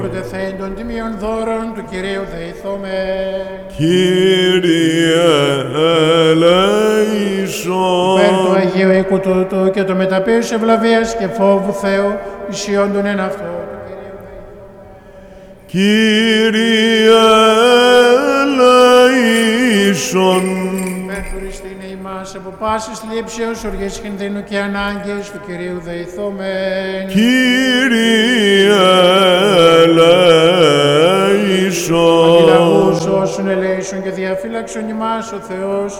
Προτεθέν των τιμίων δώρων του Κυρίου δεηθώμε. Κύριε ελέησον. Υπέρ του Αγίου οίκου τούτου και το μεταπίους ευλαβίας και φόβου Θεού, ισιών τον εν αυτό του Κυρίου δεηθώμε. Κύριε ελέησον. Υπέρ του Χριστίνε ημάς από πάσης θλίψεως, οργής κινδύνου και ανάγκης του Κυρίου δεηθώμεν. Κύριε ελέησον. Αντιλαγούς όσων ελέησον και διαφύλαξον ημάς ο Θεός,